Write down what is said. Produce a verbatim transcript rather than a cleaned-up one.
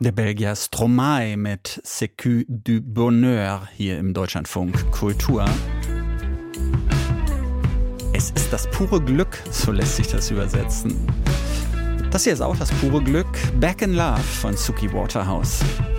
Der Belgier Stromae mit Sécu du Bonheur hier im Deutschlandfunk Kultur. Es ist das pure Glück, so lässt sich das übersetzen. Das hier ist auch das pure Glück. Back in Love von Suki Waterhouse.